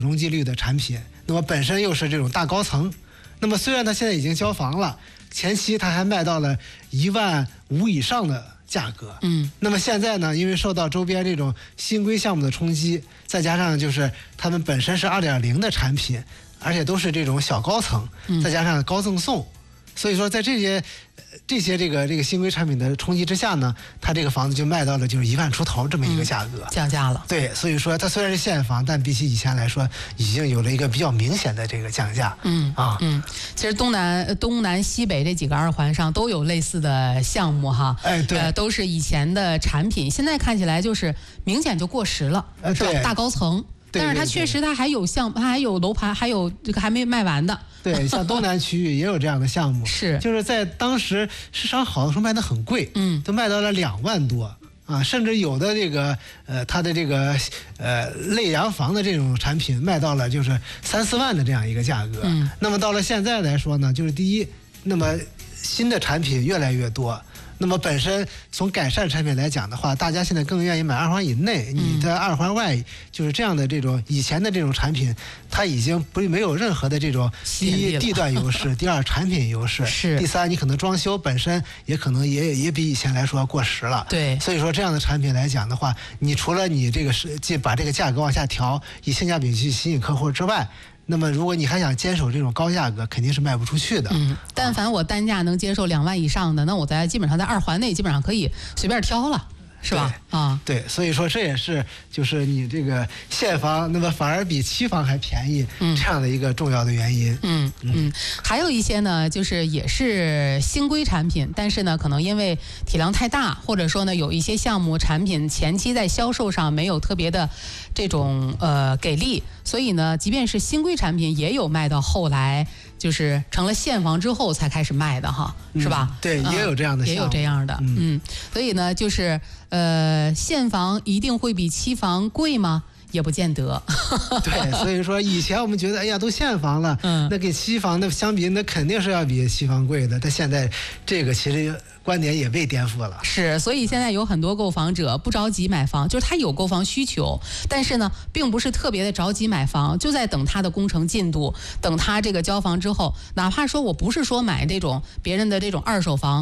容积率的产品，那么本身又是这种大高层，那么虽然它现在已经交房了，前期它还卖到了15000以上的价格，那么现在呢，因为受到周边这种新规项目的冲击，再加上就是他们本身是2.0的产品，而且都是这种小高层，再加上高赠送，所以说在这些这个新规产品的冲击之下呢，它这个房子就卖到了就是1万出头这么一个价格， 降价了。 对，所以说它虽然是现房，但比起以前来说，已经有了一个比较明显的这个降价。 其实东南西北这几个二环上都有类似的项目哈， 对， 都是以前的产品，现在看起来就是明显就过时了，是吧？大高层。但是它确实它还有它还有楼盘，还有这个还没卖完的。 对，像东南区域也有这样的项目， 是就是在当时市场好的时候卖得很贵，都卖到了2万多啊，甚至有的这个它的这个类洋房的这种产品卖到了就是3、4万的这样一个价格。那么到了现在来说呢，就是第一，那么新的产品越来越多。那么本身从改善产品来讲的话，大家现在更愿意买2环以内，你在2环外就是这样的这种以前的这种产品，它已经没有任何的这种第一地段优势，第二产品优势，第三你可能装修本身也可能也比以前来说过时了。 对， 所以说这样的产品来讲的话，你除了你这个把这个价格往下调，以性价比去吸引客户之外，那么如果你还想坚守这种高价格，肯定是卖不出去的。 但凡我单价能接受2万以上的，那我基本上在2环内基本上可以随便挑了。是吧？ 对，所以说这也是就是你这个现房，那么反而比期房还便宜，这样的一个重要的原因。 还有一些呢，就是也是新规产品，但是呢，可能因为体量太大，或者说呢，有一些项目产品前期在销售上没有特别的这种给力，所以呢，即便是新规产品，也有卖到后来就是成了现房之后才开始卖的哈，是吧？ 对，也有这样的项目， 也有这样的。所以呢，就是现房一定会比期房贵吗？也不见得。 对，所以说以前我们觉得，哎呀，都现房了，那跟期房那相比，那肯定是要比期房贵的。但现在这个其实观点也被颠覆了。 是，所以现在有很多购房者不着急买房，就是他有购房需求，但是呢，并不是特别的着急买房，就在等他的工程进度，等他这个交房之后，哪怕说我不是说买这种别人的这种二手房。